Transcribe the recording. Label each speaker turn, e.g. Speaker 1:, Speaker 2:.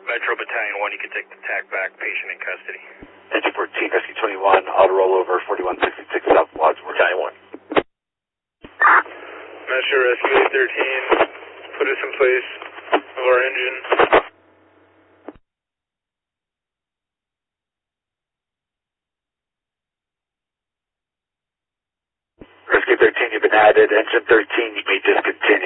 Speaker 1: Metro Battalion 1, you can take the TAC back, patient in custody.
Speaker 2: Engine 14, Rescue 21, auto rollover, 4166 South Wadsworth.
Speaker 1: Battalion 1. Metro Rescue 813, put us in place of our engine.
Speaker 2: Rescue 13, you've been added. Engine 13, you may discontinue.